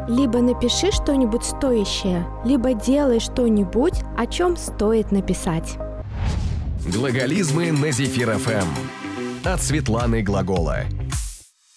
Либо напиши что-нибудь стоящее, либо делай что-нибудь, о чем стоит написать. Глаголизмы на Зефир ФМ. От Светланы Глагола.